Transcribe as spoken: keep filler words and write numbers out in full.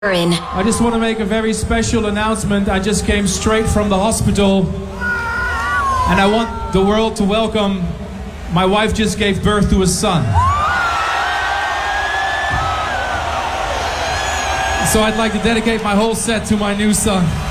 I just want to make a very special announcement. I just came straight from the hospital and I want the world to welcome my wife just gave birth to a son. So I'd like to dedicate my whole set to my new son.